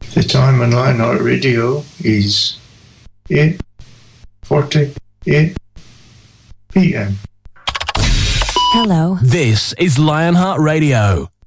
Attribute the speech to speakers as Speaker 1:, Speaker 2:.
Speaker 1: The time on Lionheart Radio is 8:48 p.m.
Speaker 2: Hello.
Speaker 3: This is Lionheart Radio.